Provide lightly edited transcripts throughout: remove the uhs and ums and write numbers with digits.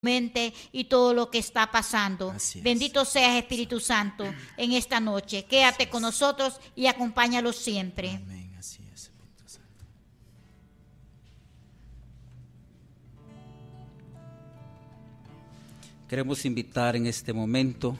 mente y todo lo que está pasando. Bendito seas, Espíritu Santo, en esta noche. Quédate con nosotros y acompáñalos siempre. Amén, así es, Espíritu Santo. Queremos invitar en este momento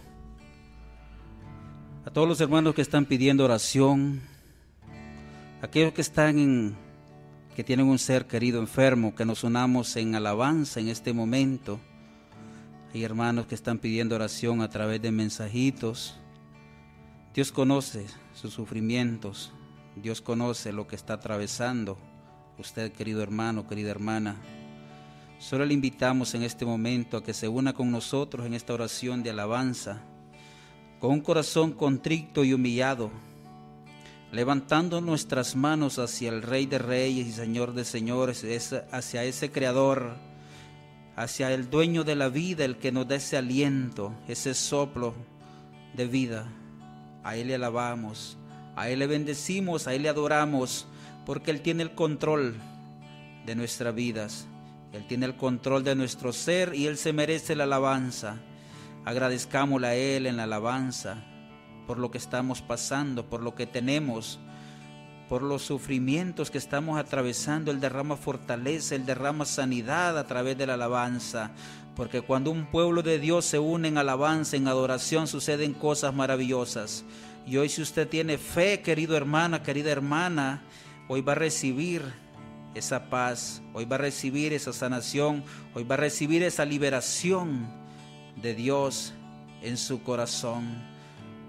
a todos los hermanos que están pidiendo oración, aquellos que que tienen un ser querido enfermo, que nos unamos en alabanza en este momento. Hay hermanos que están pidiendo oración a través de mensajitos. Dios conoce sus sufrimientos, Dios conoce lo que está atravesando usted, querido hermano, querida hermana. Solo le invitamos en este momento a que se una con nosotros en esta oración de alabanza, con un corazón contrito y humillado, levantando nuestras manos hacia el Rey de Reyes y Señor de Señores, hacia ese Creador, hacia el dueño de la vida, el que nos da ese aliento, ese soplo de vida. A Él le alabamos, a Él le bendecimos, a Él le adoramos, porque Él tiene el control de nuestras vidas, Él tiene el control de nuestro ser y Él se merece la alabanza. Agradezcámosle a Él en la alabanza por lo que estamos pasando, por lo que tenemos, por los sufrimientos que estamos atravesando. Él derrama fortaleza, Él derrama sanidad a través de la alabanza, porque cuando un pueblo de Dios se une en alabanza, en adoración, suceden cosas maravillosas. Y hoy, si usted tiene fe, querido hermana, querida hermana, hoy va a recibir esa paz, hoy va a recibir esa sanación, hoy va a recibir esa liberación de Dios en su corazón.